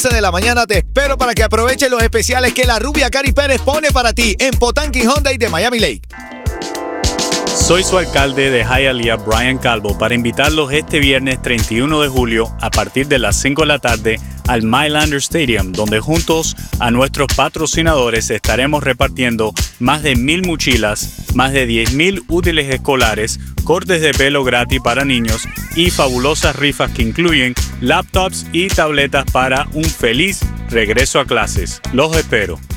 de la mañana te espero para que aproveches los especiales que la rubia Cari Pérez pone para ti en Potanqui Hyundai de Miami Lake. Soy su alcalde de Hialeah, Brian Calvo, para invitarlos este viernes 31 de julio a partir de las 5 de la tarde al Mylander Stadium, donde juntos a nuestros patrocinadores estaremos repartiendo más de 1,000 mochilas, más de 10,000 útiles escolares, cortes de pelo gratis para niños y fabulosas rifas que incluyen laptops y tabletas para un feliz regreso a clases. Los espero.